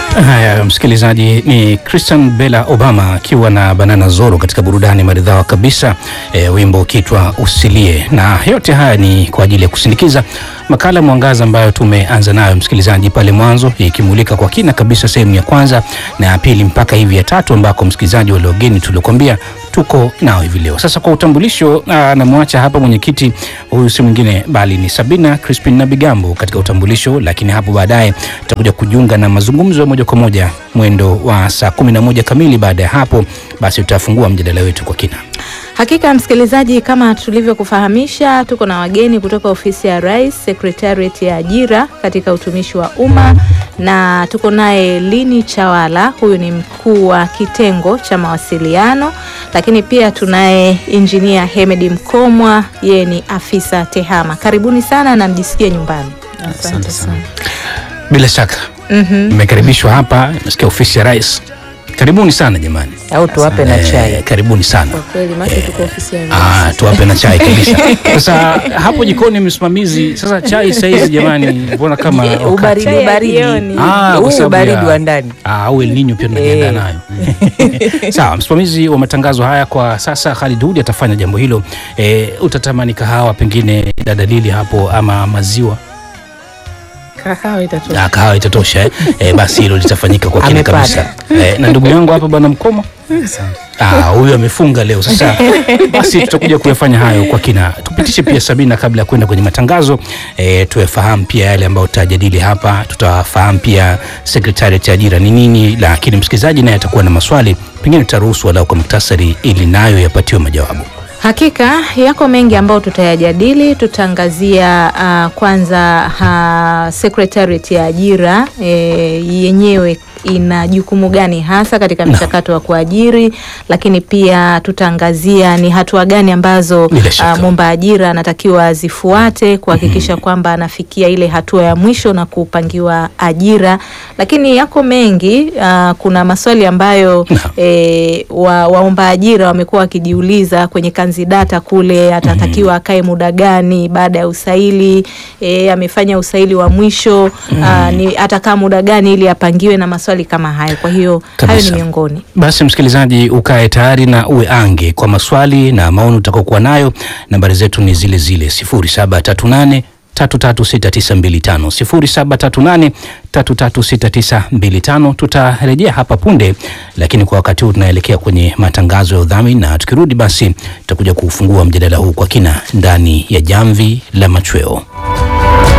Haya, msikilizaji, ni Christian Bella Obama akiwa na Banana Zoro katika burudani maridhawa kabisa, wimbo kitwa Usilie. Na yote haya ni kwa ajili ya kusindikiza makala Mwangaza ambayo tumeanza nayo msikilizaji pale mwanzo, ikimulika kwa kina kabisa sehemu ya kwanza na ya pili mpaka hivi ya tatu, ambako msikilizaji wale wageni tuliokuambia tuko nao hivi leo. Sasa kwa utambulisho, namwacha hapa mwenyekiti, huyu si mwingine bali ni Sabina Crispin na Bigambo katika utambulisho, lakini hapo baadaye tutakuja kujiunga na mazungumzo moja kwa moja mwendo wa saa 11 kamili. Baada ya hapo basi tutafungua mjadala wetu kwa kina. Hakika msikilizaji, kama tulivyokufahamisha, tuko na wageni kutoka ofisi ya Rais, Secretariat ya Ajira katika utumishi wa umma, na tuko naye Lini Chawala, huyu ni mkuu wa kitengo cha mawasiliano, lakini pia tunaye Engineer Hemedi Mkomwa, yeye ni afisa tehama. Karibuni sana na mjisikie nyumbani. Asante sana. Bila shaka mmekaribishwa hapa, nasikia ofisi ya Rais. Karibuni sana jamani. Au tuwape na chai. Karibuni sana. Kwa kweli maki tuko ofisi ya Rais. Tuwape na chai kabisa. Sasa hapo jikoni msimamizi, sasa chai saizi jamani, mbona kama ubaridi ubaridi wa ndani. Au El Nino pia tunaenda nayo. Sawa, msimamizi wa matangazo haya kwa sasa Khalid Hudi atafanya jambo hilo. Utatamani kahawa pengine dada Lili hapo ama maziwa? Kahawa itatosha. Basi hilo litafanyika kwa kina kabisa. Na ndugu yangu hapa bwana Mkomo, huyu amefunga leo. Sasa basi tutakuja kuyafanya hayo kwa kina. Tupitishe pia Sabina kabla ya kwenda kwenye matangazo, tuyafahamu pia yale ambayo tutajadili hapa. Tutafahamu pia Secretariat ya Ajira ni nini, lakini msikilizaji naye atakuwa na maswali, pengine tutaruhusu walau kwa muktasari ili nayo yapatiwe majawabu. Hakika yako mengi ambayo tutayajadili. Tutaangazia kwanza Secretariat ya Ajira yenyewe ina jukumu gani hasa katika mchakato wa kuajiri, lakini pia tutaangazia ni hatua gani ambazo mwomba ajira anatakiwa zifuate kuhakikisha kwamba anafikia ile hatua ya mwisho na kupangiwa ajira. Lakini yako mengi, kuna maswali ambayo waomba ajira wamekuwa wakijiuliza kwenye kanzidata kule, atatakiwa akae muda gani baada ya usaili, amefanya usaili wa mwisho, ni atakaa muda gani ili apangiwe na maswali kama hayo. Kwa hiyo hayo ni miongoni. Basi msikilizaji, ukae tayari na uwe ange kwa maswali na maoni utakokuwa nayo. Nambari zetu ni zile zile 0738 336925 0738 336925. Tutarejea hapa punde, lakini kwa wakati huu tunaelekea kwenye matangazo ya udhamini, na tukirudi basi tutakuja kufungua mjadala huu kwa kina ndani ya Jamvi la Machweo.